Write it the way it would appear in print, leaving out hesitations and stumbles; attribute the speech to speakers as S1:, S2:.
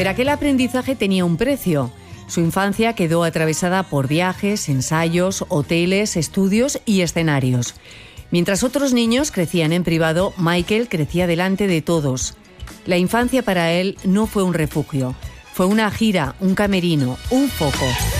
S1: Pero aquel aprendizaje tenía un precio. Su infancia quedó atravesada por viajes, ensayos, hoteles, estudios y escenarios. Mientras otros niños crecían en privado, Michael crecía delante de todos. La infancia para él no fue un refugio, fue una gira, un camerino, un foco.